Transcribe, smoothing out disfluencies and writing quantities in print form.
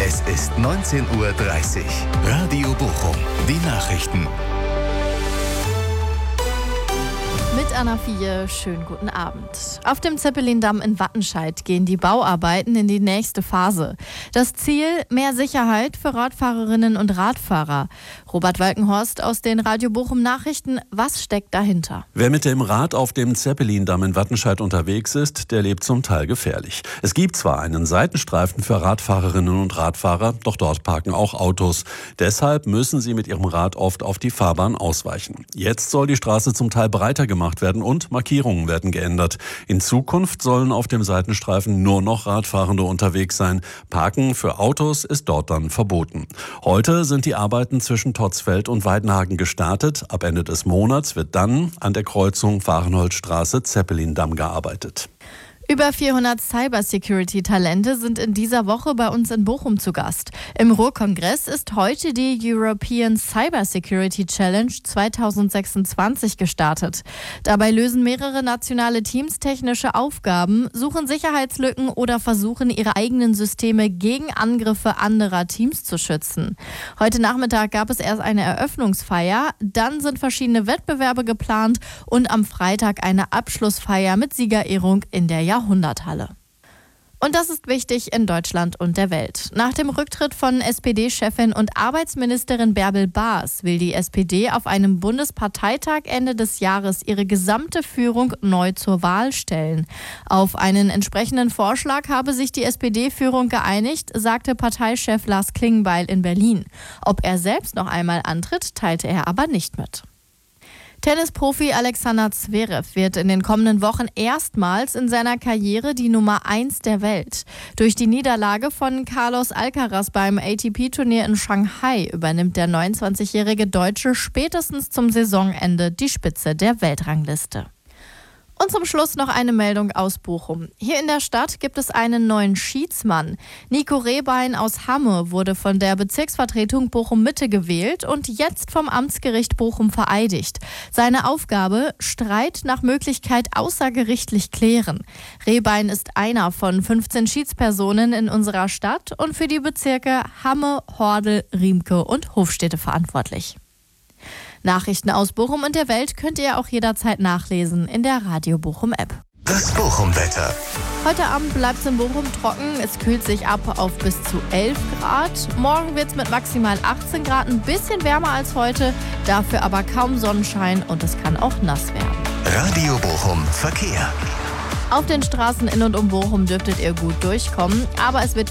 Es ist 19:30 Uhr. Radio Bochum. Die Nachrichten. Mit Anna Fie, schönen guten Abend. Auf dem Zeppelindamm in Wattenscheid gehen die Bauarbeiten in die nächste Phase. Das Ziel: mehr Sicherheit für Radfahrerinnen und Radfahrer. Robert Walkenhorst aus den Radio Bochum Nachrichten. Was steckt dahinter? Wer mit dem Rad auf dem Zeppelindamm in Wattenscheid unterwegs ist, der lebt zum Teil gefährlich. Es gibt zwar einen Seitenstreifen für Radfahrerinnen und Radfahrer, doch dort parken auch Autos. Deshalb müssen sie mit ihrem Rad oft auf die Fahrbahn ausweichen. Jetzt soll die Straße zum Teil breiter gemacht werden und Markierungen werden geändert. In Zukunft sollen auf dem Seitenstreifen nur noch Radfahrende unterwegs sein. Parken für Autos ist dort dann verboten. Heute sind die Arbeiten zwischen Totzfeld und Weidenhagen gestartet. Ab Ende des Monats wird dann an der Kreuzung Fahrenholzstraße-Zeppelindamm gearbeitet. Über 400 Cybersecurity-Talente sind in dieser Woche bei uns in Bochum zu Gast. Im Ruhrkongress ist heute die European Cybersecurity Challenge 2026 gestartet. Dabei lösen mehrere nationale Teams technische Aufgaben, suchen Sicherheitslücken oder versuchen, ihre eigenen Systeme gegen Angriffe anderer Teams zu schützen. Heute Nachmittag gab es erst eine Eröffnungsfeier, dann sind verschiedene Wettbewerbe geplant und am Freitag eine Abschlussfeier mit Siegerehrung in der Jahrhunderthalle. Und das ist wichtig in Deutschland und der Welt. Nach dem Rücktritt von SPD-Chefin und Arbeitsministerin Bärbel Baas will die SPD auf einem Bundesparteitag Ende des Jahres ihre gesamte Führung neu zur Wahl stellen. Auf einen entsprechenden Vorschlag habe sich die SPD-Führung geeinigt, sagte Parteichef Lars Klingbeil in Berlin. Ob er selbst noch einmal antritt, teilte er aber nicht mit. Tennisprofi Alexander Zverev wird in den kommenden Wochen erstmals in seiner Karriere die Nummer 1 der Welt. Durch die Niederlage von Carlos Alcaraz beim ATP-Turnier in Shanghai übernimmt der 29-jährige Deutsche spätestens zum Saisonende die Spitze der Weltrangliste. Und zum Schluss noch eine Meldung aus Bochum. Hier in der Stadt gibt es einen neuen Schiedsmann. Nico Rehbein aus Hamme wurde von der Bezirksvertretung Bochum-Mitte gewählt und jetzt vom Amtsgericht Bochum vereidigt. Seine Aufgabe: Streit nach Möglichkeit außergerichtlich klären. Rehbein ist einer von 15 Schiedspersonen in unserer Stadt und für die Bezirke Hamme, Hordel, Riemke und Hofstede verantwortlich. Nachrichten aus Bochum und der Welt könnt ihr auch jederzeit nachlesen in der Radio Bochum App. Das Bochum-Wetter. Heute Abend bleibt es in Bochum trocken. Es kühlt sich ab auf bis zu 11 Grad. Morgen wird es mit maximal 18 Grad ein bisschen wärmer als heute. Dafür aber kaum Sonnenschein und es kann auch nass werden. Radio Bochum Verkehr. Auf den Straßen in und um Bochum dürftet ihr gut durchkommen. Aber es wird